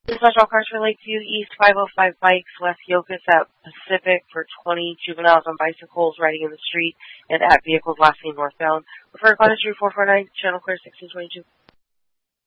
Dispatch all cars for Lakeview East 505 bikes, West Yocus at Pacific for 20 juveniles on bicycles riding in the street and at vehicles last seen northbound. Refer to 449, channel clear 1622.